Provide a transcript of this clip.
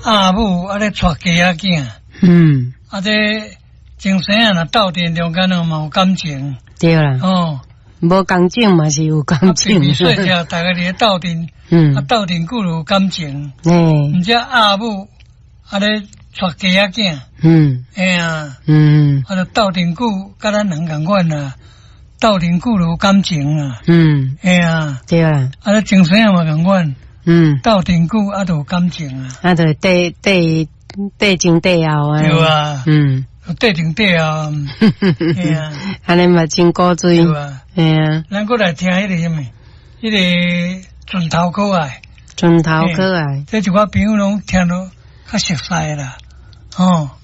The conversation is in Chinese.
阿母啊咧带家囝，啊这精神啊，若斗阵中间嘛有感情， 对啦， 哦， 无感情嘛是有感情， 比说者大家咧斗阵，啊斗阵久有感情，毋只阿母啊咧带家囝，哎呀，啊咧斗阵久，甲咱人共款啊。斗阵久有感情啊，哎呀， 对啊， 啊咧精神也嘛共款，斗阵久啊都有感情啊， 啊对对前对后啊， 对啊，对前对后，哎呀， 安尼嘛真古锥， 对啊， 哎呀， 咱过来听迄个什么，迄个船头可爱， 船头可爱， 这一寡朋友拢听到较熟悉啦，哦。